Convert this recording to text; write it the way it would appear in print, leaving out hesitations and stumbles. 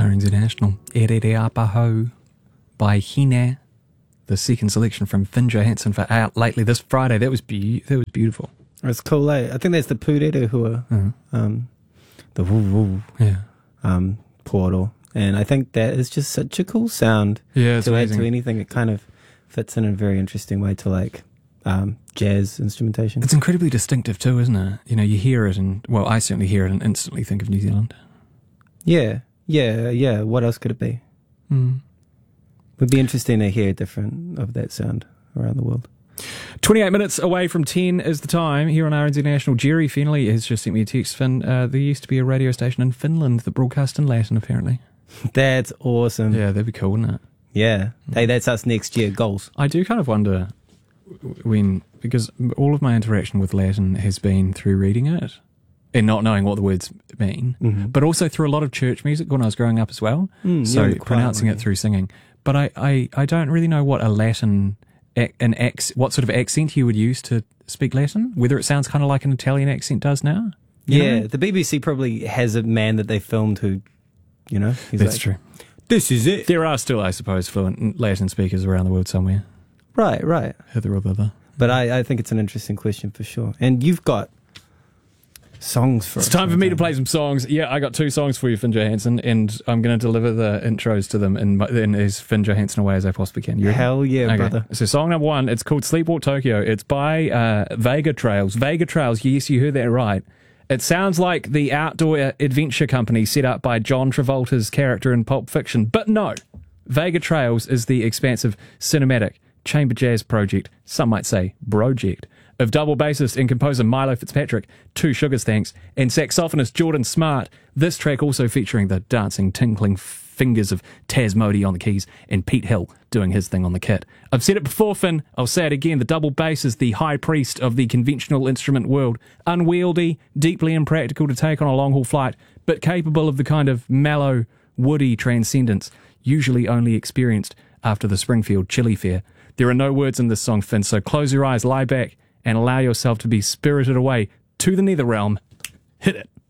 RNZ National. Erere Apaho by Hina. The second selection from Finn Johansson for Out Lately this Friday. That was beautiful. It's cool, eh? I think that's the Pūrere Hua, the woo-woo portal. And I think that is just such a cool sound Yeah, it's to amazing. add to anything. It kind of fits in a very interesting way to like jazz instrumentation. It's incredibly distinctive too, isn't it? You know, you hear it and, well, I certainly hear it and instantly think of New Zealand. Yeah. What else could it be? Would be interesting to hear different of that sound around the world. 28 minutes away from 10 is the time here on RNZ National. Jerry Fennelly has just sent me a text, Finn. There used to be a radio station in Finland that broadcast in Latin, apparently. That's awesome. Yeah, that'd be cool, wouldn't it? Yeah. Hey, that's us next year. Goals. I do kind of wonder when, because all of my interaction with Latin has been through reading it and not knowing what the words mean, but also through a lot of church music when I was growing up as well. So pronouncing it through singing. But I don't really know what a Latin, what sort of accent you would use to speak Latin, whether it sounds kind of like an Italian accent does now. Yeah, the BBC probably has a man that they filmed who, you know, he's That's like, true. This is it. There are still, I suppose, fluent Latin speakers around the world somewhere. Right. Hither or thither. But I think it's an interesting question for sure. And you've got songs for us. It's time for me to play some songs. Yeah, I got 2 songs for you, Finn Johansson, and I'm going to deliver the intros to them in as Finn Johansson way as I possibly can. You ready? Hell yeah, Okay. brother. So song number 1, it's called Sleepwalk Tokyo. It's by Vega Trails. Vega Trails, yes, you heard that right. It sounds like the outdoor adventure company set up by John Travolta's character in Pulp Fiction, but no. Vega Trails is the expansive cinematic chamber jazz project, some might say broject, of double bassist and composer Milo Fitzpatrick, 2 Sugars thanks, and saxophonist Jordan Smart. This track also featuring the dancing, tinkling fingers of Taz Modi on the keys and Pete Hill doing his thing on the kit. I've said it before, Finn, I'll say it again, the double bass is the high priest of the conventional instrument world. Unwieldy, deeply impractical to take on a long-haul flight, but capable of the kind of mellow, woody transcendence usually only experienced after the Springfield Chili Fair. There are no words in this song, Finn, so close your eyes, lie back, and allow yourself to be spirited away to the nether realm. Hit it.